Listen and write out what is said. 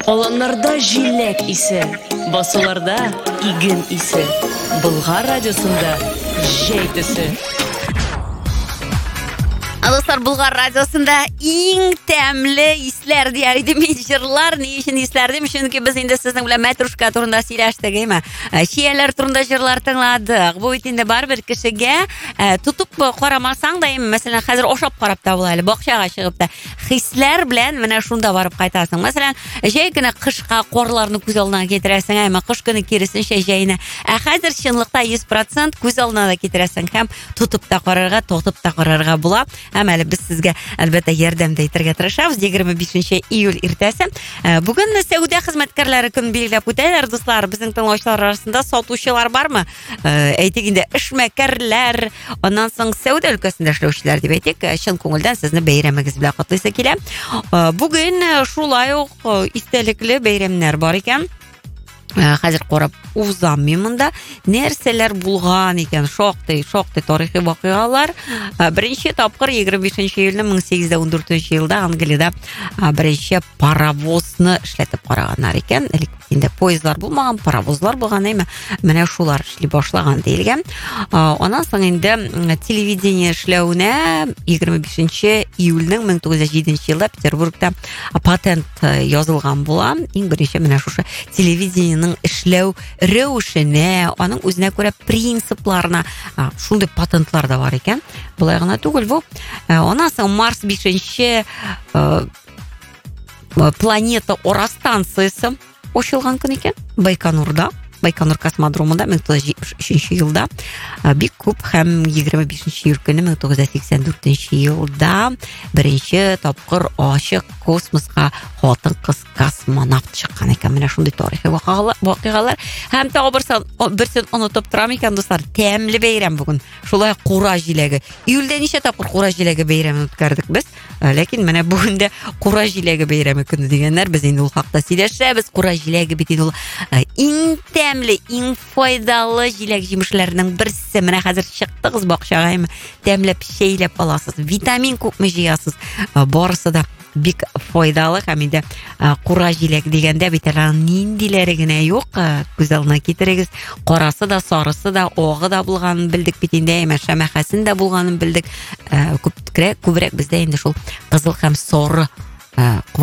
Аланнарда җиләк исе, басуларда иген исе. Болгар радиосында җәй төсе. Dostlar, Bulgar Radyosu'nda eng tәмле исләр дияр иде мен җырлар. Ни өчен исләрдем? Чөнки без инде сезнең белән мәтрушка турында сөйләштек, әйме? Шияләр турында җырлар тыңладык. Бу бит инде барбер кешегә тутып карамасаң да, мәсәлән, хәзер ашап карап та була әле, бакчага чыгып та. Хисләр белән менә шунда барып кайтасың. Мәсәлән, җәй көне кышка корларны күз алдына китерәсең, әйме? Кыш көне киресенчә җәйне. Хәзер чынлыкта 100% күз алдына да китерәсең һәм тутып та карарга, тотып та карарга була. Әле без сезгә әлбәттә ярдәм дә итәргә тырышабыз. 25 июль иртәсе. Бүген сәүдә хезмәткәрләре көн билгеләп үтәләр, дуслар. Безнең тыңлаучылар арасында сатучылар бармы? Әйтик инде, эшмәкәрләр, аннан соң сәүдә өлкәсендә эшләүчеләр дип әйтик. Чын күңелдән сезне бәйрәмегез белән котлыйсы килә. Бүген шулай ук истәлекле бәйрәмнәр бар икән. Хәзер карап узам мында нәрсәләр булган икән, шактый тарихи вакыйгалар. Беренче тапкыр 25 июльне 1814 елда Англиядә беренче паровозны эшләтеп караганнар икән. Инде поездлар булмаган, паровозлар булган, әйме? Менә шулар эшли башлаган диелгән. Аннан соң инде телевидение эшләүенә 25 июльнең 1907 елда Петербургта патент язылган була. Иң беренче менә шушы телевидениеның эшләү рәвешенә, аның үзенә күрә принципларына шундый патентлар да бар икән. Булай гына түгел бу. Аннан соң Марс 5-нче планета ора станциясе ачылган көн икән Байконурда. Байконур космодромында 1973 елда бик күп һәм 25 июль көне 1984 елда беренче тапкыр ачык космоска хатын-кыз космонавт чыккан икән. Менә шундый тарихи вакыйгалар. Һәм берсен онытып торам икән, дуслар, тәмле бәйрәм бүген. Шулай кура җиләге. Июльдә ничә тапкыр кура җиләге бәйрәмен үткәрдек без. Ләкин менә бүген дә кура җиләге бәйрәме көне дигәннәр. Без инде ул хакта сөйләшәбез. Кура җиләге бит инде ул иң тәмле, иң файдалы җиләк җимешләренең берсе. Менә хәзер чыктыгыз бакчага, тәмләп шәйләп аласыз. Витамин күпме җыясыз. Барысы да бик файдалы һәм инде кура җиләк дигәндә бит ниндиләре генә юк. Күз алдына китерегез. Карасы да, сарысы да, агы да булганын белдек бит инде, шәмәхәсен дә булганын белдек. Күбрәк бездә инде шул кызыл һәм сары